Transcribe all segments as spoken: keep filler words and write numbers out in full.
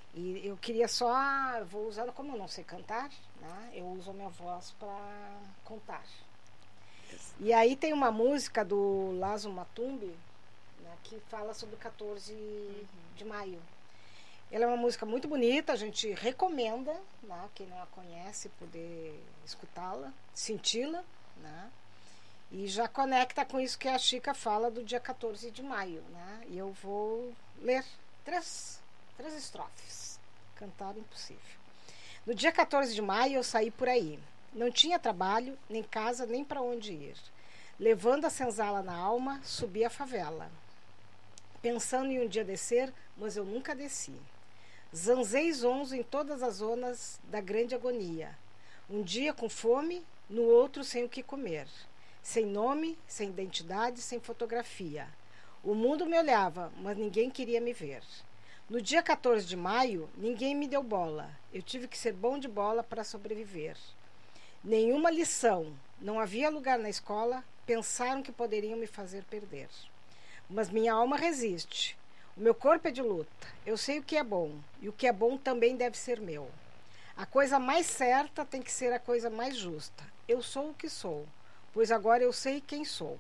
E eu queria só, eu vou usar, como eu não sei cantar, né? Eu uso a minha voz para contar. E aí tem uma música do Lazo Matumbi, né, que fala sobre o quatorze de maio. Ela é uma música muito bonita, a gente recomenda, né, quem não a conhece poder escutá-la, senti-la, né? E já conecta com isso que a Chica fala do dia quatorze de maio, né? E eu vou ler três, três estrofes. Cantar impossível. No dia quatorze de maio eu saí por aí. Não tinha trabalho, nem casa, nem para onde ir. Levando a senzala na alma, subi a favela. Pensando em um dia descer, mas eu nunca desci. Zanzei zonzo em todas as zonas da grande agonia. Um dia com fome, no outro sem o que comer. Sem nome, sem identidade, sem fotografia. O mundo me olhava, mas ninguém queria me ver. No dia quatorze de maio, ninguém me deu bola. Eu tive que ser bom de bola para sobreviver. Nenhuma lição, não havia lugar na escola, pensaram que poderiam me fazer perder. Mas minha alma resiste. O meu corpo é de luta. Eu sei o que é bom, e o que é bom também deve ser meu. A coisa mais certa tem que ser a coisa mais justa. Eu sou o que sou, pois agora eu sei quem sou.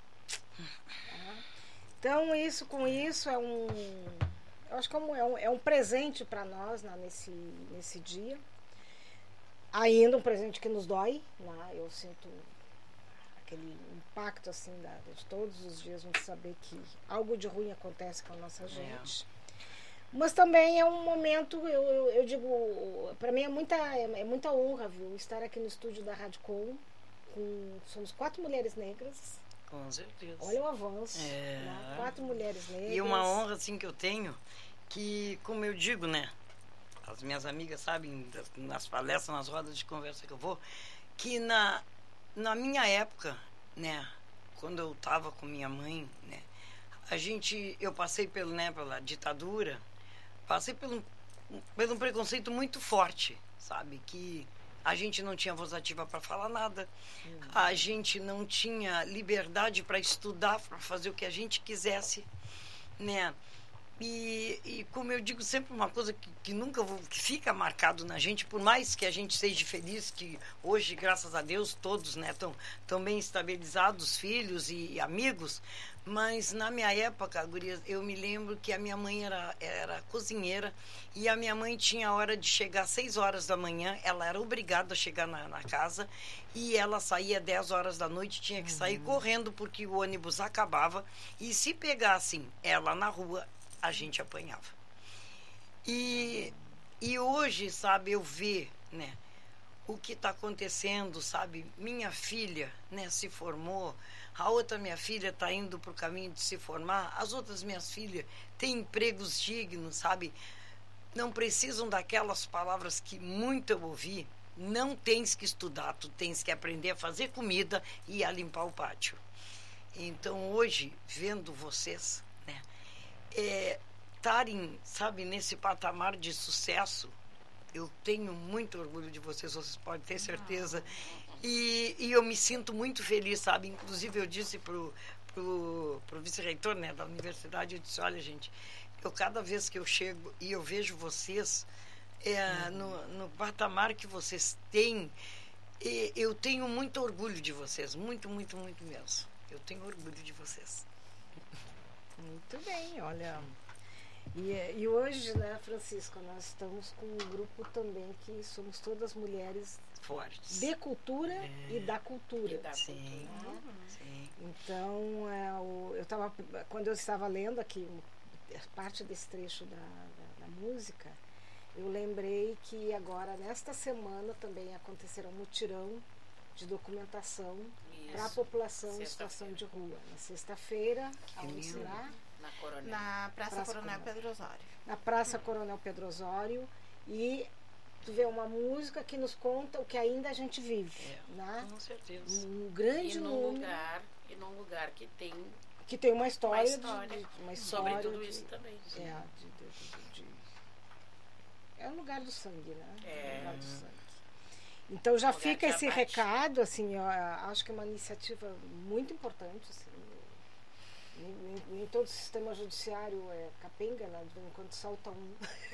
Então, isso com isso é um... Eu acho que é um, é um, é um presente para nós, né, nesse, nesse dia. Ainda um presente que nos dói, né? Eu sinto aquele impacto assim da, de todos os dias a gente saber que algo de ruim acontece com a nossa gente. É. Mas também é um momento, eu, eu, eu digo, para mim é muita, é, é muita honra, viu, estar aqui no estúdio da Rádio Com, com somos quatro mulheres negras. Com certeza. Olha o avanço. É. Né? Quatro mulheres negras. E uma honra assim que eu tenho, que como eu digo, né? As minhas amigas sabem, nas palestras, nas rodas de conversa que eu vou, que na, na minha época, né, quando eu estava com minha mãe, né, a gente, eu passei pelo, né, pela ditadura, passei pelo, pelo um preconceito muito forte, sabe, que a gente não tinha voz ativa para falar nada, uhum. A gente não tinha liberdade para estudar, para fazer o que a gente quisesse, né. E, e como eu digo sempre, uma coisa que, que nunca vou, que fica marcado na gente, por mais que a gente seja feliz, que hoje, graças a Deus, todos, né, estão tão bem estabilizados, filhos e, e amigos, mas na minha época, gurias, eu me lembro que a minha mãe era, era cozinheira e a minha mãe tinha a hora de chegar às seis horas da manhã, ela era obrigada a chegar na, na casa e ela saía dez horas da noite, tinha que sair uhum. correndo porque o ônibus acabava e se pegassem ela na rua, a gente apanhava. E, e hoje, sabe, eu ver, né, o que está acontecendo, sabe, minha filha, né, se formou, a outra minha filha está indo para o caminho de se formar, as outras minhas filhas têm empregos dignos, sabe, não precisam daquelas palavras que muito eu ouvi, não tens que estudar, tu tens que aprender a fazer comida e a limpar o pátio. Então, hoje, vendo vocês, né, estarem, é, sabe, nesse patamar de sucesso, eu tenho muito orgulho de vocês, vocês podem ter certeza. E, e eu me sinto muito feliz, sabe? Inclusive, eu disse pro, pro, pro vice-reitor, né, da universidade, eu disse, olha, gente, eu cada vez que eu chego e eu vejo vocês é, no, no patamar que vocês têm, e, eu tenho muito orgulho de vocês, muito, muito, muito mesmo. Eu tenho orgulho de vocês. Muito bem, olha. E, e hoje, né, Francisco, nós estamos com um grupo também que somos todas mulheres fortes de cultura é. e da cultura. E da sim, cultura. Né? Sim. Então, é, o, eu tava, quando eu estava lendo aqui parte desse trecho da, da, da música, eu lembrei que agora, nesta semana, também acontecerá um mutirão de documentação para a população em situação de rua. Na sexta-feira, aonde será? Na, Coronel. na Praça, Praça Coronel, Coronel Pedro Osório. Na Praça Coronel Pedro Osório. E tu vê uma música que nos conta o que ainda a gente vive. É, né? Com certeza. Um grande e num número. Lugar, e num lugar que tem... Que tem uma história. Uma história. De, de, uma história sobre tudo de, isso também. É, de, de, de, de, é o lugar do sangue, né? É. O lugar do sangue. Então já fica esse abate. recado, assim, eu acho que é uma iniciativa muito importante, assim, nem, nem, nem todo o sistema judiciário é capenga, né? De vez em quando salta um